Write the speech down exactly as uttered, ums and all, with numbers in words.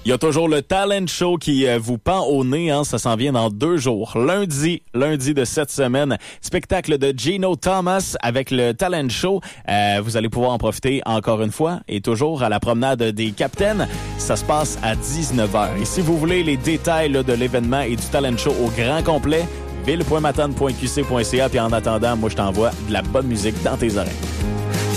Il y a toujours le Talent Show qui euh, vous pend au nez, hein, ça s'en vient dans deux jours. Lundi, lundi de cette semaine, spectacle de Gino Thomas avec le Talent Show. Euh, vous allez pouvoir en profiter encore une fois et toujours à la promenade des Capitaines. Ça se passe à dix-neuf heures. Et si vous voulez les détails là, de l'événement et du Talent Show au grand complet, ville point matane point q c point c a. Puis en attendant, moi je t'envoie de la bonne musique dans tes oreilles.